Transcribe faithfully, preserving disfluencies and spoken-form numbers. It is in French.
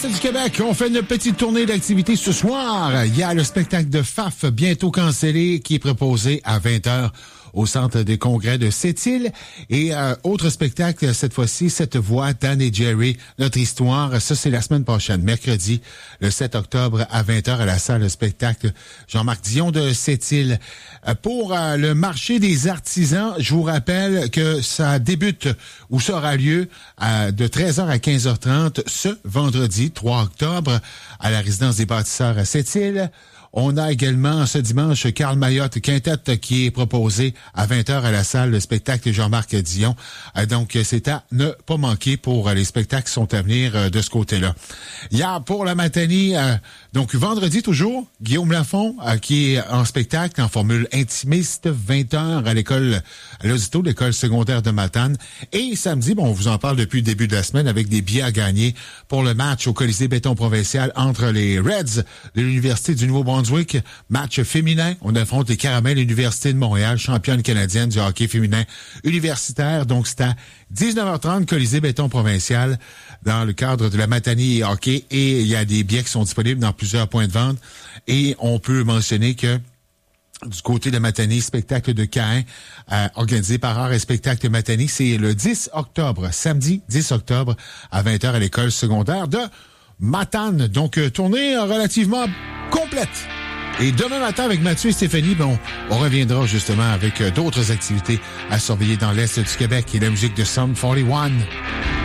l'Est du Québec, on fait une petite tournée d'activités ce soir. Il y a le spectacle de F A F, bientôt cancellé, qui est proposé à vingt heures au Centre des congrès de Sept-Îles. Et euh, autre spectacle, cette fois-ci, Cette voix, Dan et Jerry, notre histoire. Ça, c'est la semaine prochaine, mercredi, le sept octobre à vingt heures à la salle de spectacle Jean-Marc Dion de Sept-Îles. Euh, pour euh, le marché des artisans, je vous rappelle que ça débute ou ça aura lieu euh, de treize heures à quinze heures trente ce vendredi trois octobre à la résidence des bâtisseurs à Sept-Îles. On a également ce dimanche Carl Mayotte Quintette qui est proposé à vingt heures à la salle de spectacle Jean-Marc Dion. Donc, c'est à ne pas manquer pour les spectacles qui sont à venir de ce côté-là. Il y a pour la matinée, euh, donc vendredi toujours, Guillaume Lafont euh, qui est en spectacle en formule intimiste, vingt heures à l'école, à l'Audito, l'école secondaire de Matane. Et samedi, bon, on vous en parle depuis le début de la semaine avec des billets à gagner pour le match au Colisée Béton Provincial entre les Reds de l'Université du Nouveau-Brunswick. Match féminin. On affronte les Caramels Université de Montréal, championne canadienne du hockey féminin universitaire. Donc, c'est à dix-neuf heures trente, Colisée Béton Provincial, dans le cadre de la Matanie hockey. Et il y a des billets qui sont disponibles dans plusieurs points de vente. Et on peut mentionner que du côté de Matanie, spectacle de Caen, euh, organisé par Art et Spectacle Matanie, c'est le dix octobre, samedi dix octobre, à vingt heures à l'école secondaire de Matane. Donc, euh, tournée relativement complète. Et demain matin, avec Mathieu et Stéphanie, bon, on reviendra justement avec euh, d'autres activités à surveiller dans l'Est du Québec et la musique de Sum quarante et un.